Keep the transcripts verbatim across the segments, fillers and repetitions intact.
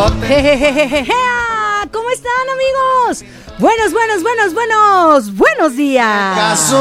Jejejeje. ¿Cómo están, amigos? Buenos, buenos, buenos, buenos, buenos días.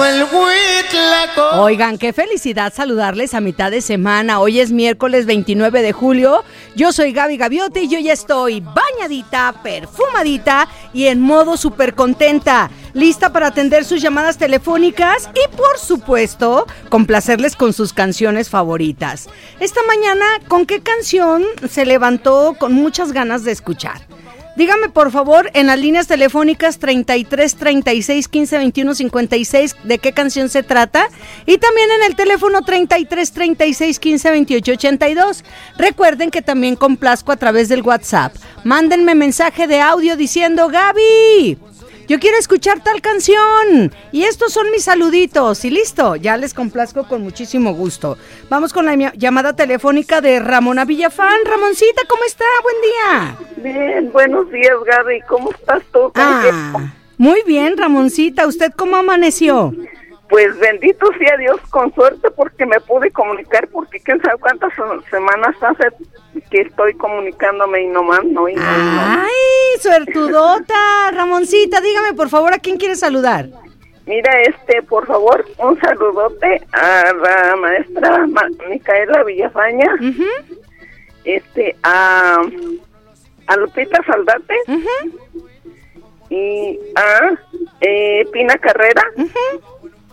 Oigan, qué felicidad saludarles a mitad de semana. Hoy es miércoles veintinueve de julio. Yo soy Gaby Gaviote y yo ya estoy bañadita, perfumadita y en modo súper contenta. Lista para atender sus llamadas telefónicas y, por supuesto, complacerles con sus canciones favoritas. Esta mañana, ¿con qué canción se levantó con muchas ganas de escuchar? Dígame, por favor, en las líneas telefónicas treinta y tres, treinta y seis, quince, veintiuno, cincuenta y seis, de qué canción se trata. Y también en el teléfono treinta y tres, treinta y seis, quince, veintiocho, ochenta y dos. Recuerden que también complazco a través del WhatsApp. Mándenme mensaje de audio diciendo: Gaby, yo quiero escuchar tal canción. Y estos son mis saluditos. Y listo, ya les complazco con muchísimo gusto. Vamos con la llamada telefónica de Ramona Villafán. Ramoncita, ¿cómo está? Buen día. Bien, buenos días, Gaby. ¿Cómo estás tú? Ah, muy bien, Ramoncita. ¿Usted cómo amaneció? Pues bendito sea Dios, con suerte, porque me pude comunicar, porque quién sabe cuántas semanas hace que estoy comunicándome y no más, no, y no, ¡ay, no. Suertudota! Ramoncita, dígame, por favor, ¿a quién quiere saludar? Mira, este, por favor, un saludote a la maestra Ma- Micaela Villafaña, uh-huh. este, a, a Lupita Saldate, uh-huh. y a eh, Pina Carrera, uh-huh.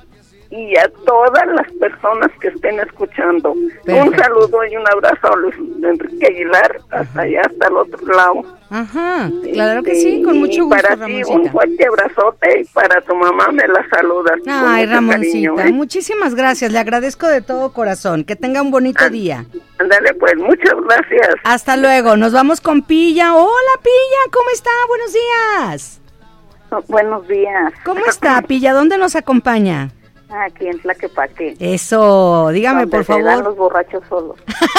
y a todas las personas que estén escuchando. Perfecto. Un saludo y un abrazo a Luis Enrique Aguilar, hasta allá, hasta el otro lado. Ajá, claro que sí, con mucho gusto, para Ramoncita. Ti un fuerte abrazote y para tu mamá me la saludas. Ay, Ramoncita, cariño, ¿eh? Muchísimas gracias, le agradezco de todo corazón. Que tenga un bonito ah, día. Ándale, pues, muchas gracias. Hasta luego, nos vamos con Pilla. Hola, Pilla, ¿cómo está? Buenos días. Oh, buenos días. ¿Cómo está, Pilla? ¿Dónde nos acompaña? Aquí en Tlaquepaque. Eso, dígame, donde por se favor. Dan los borrachos solos.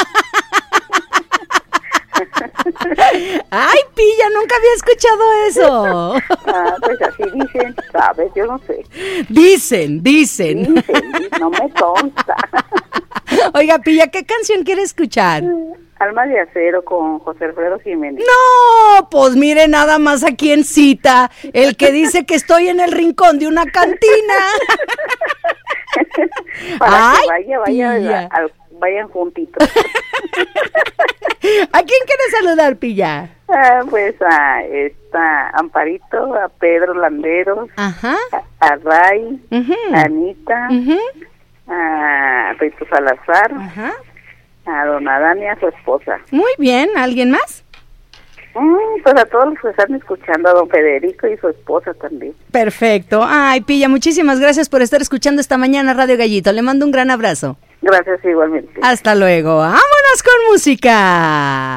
Ay, Pilla, nunca había escuchado eso. Ah, pues así dicen, sabes, yo no sé. Dicen, dicen. Dicen, no me consta. Oiga, Pilla, ¿qué canción quiere escuchar? Alma de Acero con José Alfredo Jiménez. No, pues mire nada más a quién cita, el que dice que estoy en el rincón de una cantina. Para Ay, que vaya, vaya, al, vayan juntitos. ¿A quién quiere saludar, Pilla? Ah, pues a esta Amparito, a Pedro Landeros, ajá, a, a Ray, uh-huh. a Anita, uh-huh. a Rito Salazar, ajá, a don Adán y a su esposa. Muy bien, ¿alguien más? Mm, pues a todos los que están escuchando, a don Federico y su esposa también. Perfecto. Ay, Pilla, muchísimas gracias por estar escuchando esta mañana Radio Gallito. Le mando un gran abrazo. Gracias igualmente. Hasta luego. ¡Vámonos con música!